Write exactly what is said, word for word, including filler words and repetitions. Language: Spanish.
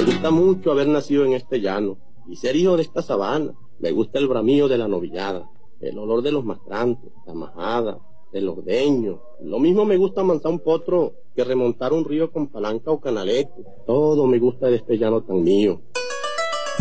gusta mucho haber nacido en este llano y ser hijo de esta sabana. Me gusta el bramío de la novillada, el olor de los mastrantos, la majada, del ordeño. Lo mismo me gusta amansar un potro que remontar un río con palanca o canalete. Todo me gusta de este llano tan mío.